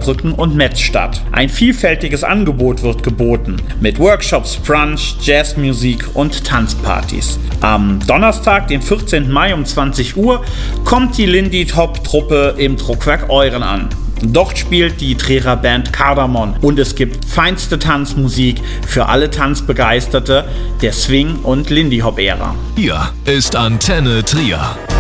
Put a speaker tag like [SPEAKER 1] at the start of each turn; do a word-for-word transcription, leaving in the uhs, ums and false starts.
[SPEAKER 1] Saarbrücken und Metz statt. Ein vielfältiges Angebot wird geboten, mit Workshops, Brunch, Jazzmusik und Tanzpartys. Am Donnerstag, den vierzehnten Mai um zwanzig Uhr, kommt die Lindy Hop Truppe im Druckwerk Euren an. Dort spielt die Trierer Band Kardamon und es gibt feinste Tanzmusik für alle Tanzbegeisterte der Swing- und Lindy Hop Ära.
[SPEAKER 2] Hier ist Antenne Trier.